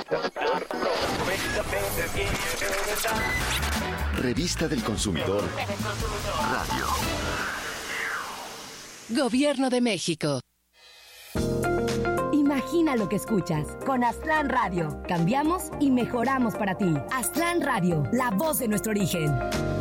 Revista del Consumidor. Radio. Gobierno de México. Imagina lo que escuchas. Con Aztlán Radio. Cambiamos y mejoramos para ti. Aztlán Radio, la voz de nuestro origen.